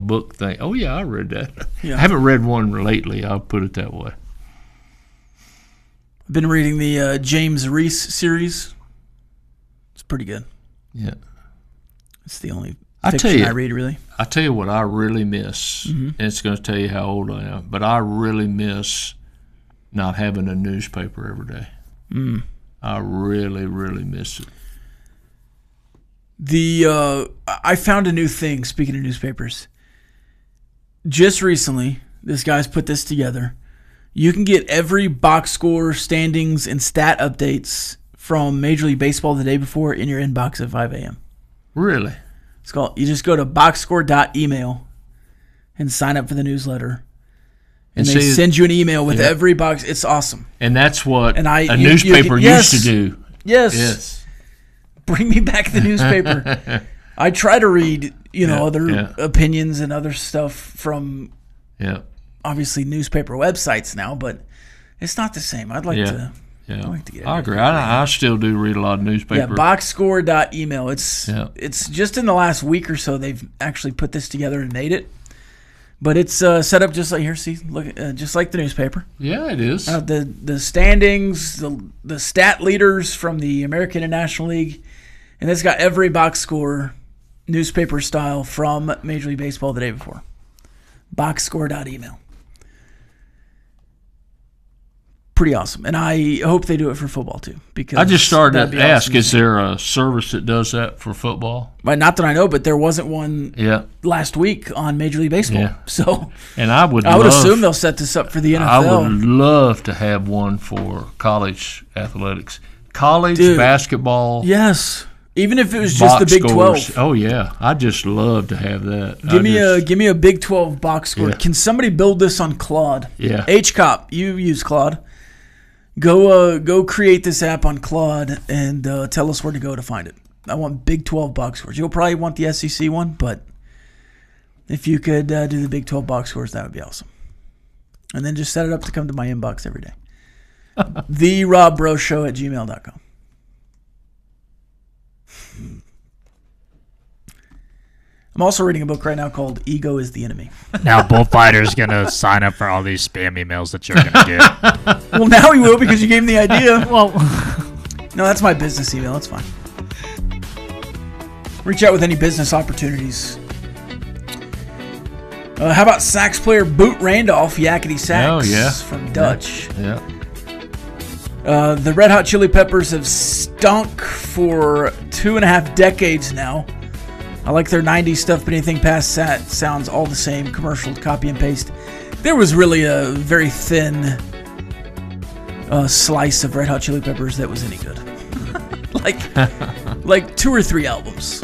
book thing. Oh, yeah, I read that. Yeah. I haven't read one lately. I'll put it that way. I've been reading the James Reese series. It's pretty good. Yeah. It's the only fiction I read, really. I tell you what I really miss, and it's going to tell you how old I am, but I really miss not having a newspaper every day. I really, really miss it. I found a new thing, speaking of newspapers. Just recently, this guy's put this together. You can get every box score, standings, and stat updates from Major League Baseball the day before in your inbox at 5 a.m. Really? It's called. You just go to boxscore.email and sign up for the newsletter. And they send you an email with every box. It's awesome. And that's what a newspaper used to do. Yes. Bring me back the newspaper. I try to read, other opinions and other stuff from obviously newspaper websites now, but it's not the same. I'd like to get it. I agree. I still do read a lot of newspapers. Yeah, boxscore.email. It's just in the last week or so they've actually put this together and made it. But it's set up just like here. See, look, just like the newspaper. Yeah, it is. The standings, the stat leaders from the American and National League, and it's got every box score, newspaper style from Major League Baseball the day before. Boxscore.email. Pretty awesome, and I hope they do it for football too. Because I just started to ask: awesome. Is there a service that does that for football? Not that I know, but there wasn't one last week on Major League Baseball. Yeah. So, and I would assume they'll set this up for the NFL. I would love to have one for college athletics, college basketball. Yes, even if it was just the Big 12. Oh yeah, I'd just love to have that. Give me a Big 12 box score. Yeah. Can somebody build this on Claude? Yeah, HCOP, you use Claude. Go create this app on Claude and tell us where to go to find it. I want Big 12 box scores. You'll probably want the SEC one, but if you could do the Big 12 box scores, that would be awesome. And then just set it up to come to my inbox every day. TheRobBroShow@gmail.com. I'm also reading a book right now called Ego is the Enemy. Now Bullfighter's going to sign up for all these spam emails that you're going to get. Well, now he will because you gave him the idea. Well, no, that's my business email. That's fine. Reach out with any business opportunities. How about sax player Boot Randolph, Yakety Sax from Dutch? Yeah. The Red Hot Chili Peppers have stunk for 2.5 decades now. I like their 90s stuff, but anything past that sounds all the same, commercial, copy and paste. There was really a very thin slice of Red Hot Chili Peppers that was any good. like 2 or 3 albums.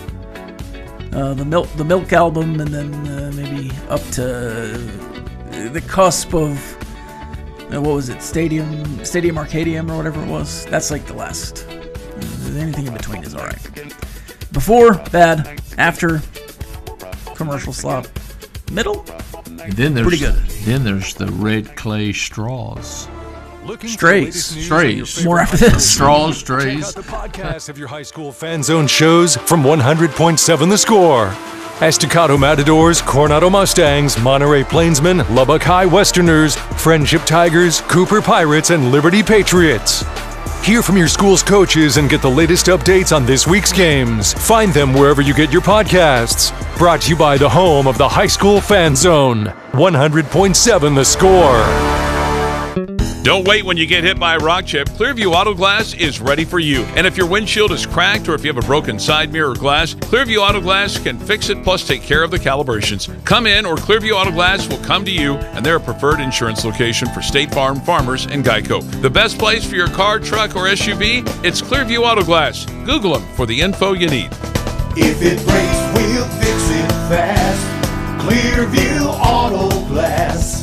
The Milk album, and then maybe up to the cusp of, what was it, Stadium Arcadium or whatever it was. That's like the last. Anything in between is all right. Before, bad. After, commercial slop. Middle, and then pretty good. Then there's the Red Clay Straws. Strays. More after this. Straws, Check strays. out the podcast of your high school fan zone shows from 100.7 The Score. Estacado Matadors, Coronado Mustangs, Monterey Plainsmen, Lubbock High Westerners, Friendship Tigers, Cooper Pirates, and Liberty Patriots. Hear from your school's coaches and get the latest updates on this week's games. Find them wherever you get your podcasts. Brought to you by the home of the High School Fan Zone, 100.7 The Score. Don't wait when you get hit by a rock chip. Clearview Auto Glass is ready for you. And if your windshield is cracked or if you have a broken side mirror or glass, Clearview Auto Glass can fix it plus take care of the calibrations. Come in or Clearview Auto Glass will come to you, and they're a preferred insurance location for State Farm, Farmers, and Geico. The best place for your car, truck, or SUV? It's Clearview Auto Glass. Google them for the info you need. If it breaks, we'll fix it fast. Clearview Auto Glass.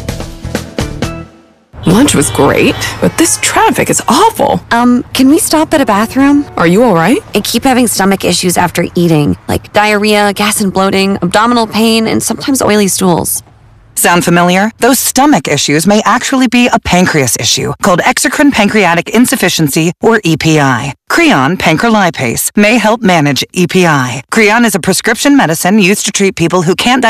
Lunch was great, but this traffic is awful. Can we stop at a bathroom? Are you all right? I keep having stomach issues after eating, like diarrhea, gas and bloating, abdominal pain, and sometimes oily stools. Sound familiar? Those stomach issues may actually be a pancreas issue called exocrine pancreatic insufficiency, or EPI. Creon pancrelipase may help manage EPI. Creon is a prescription medicine used to treat people who can't